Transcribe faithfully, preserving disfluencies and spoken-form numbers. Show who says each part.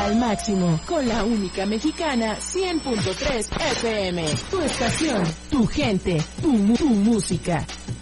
Speaker 1: al máximo con la única mexicana cien punto tres F M. Tu estación, tu gente, tu, tu música.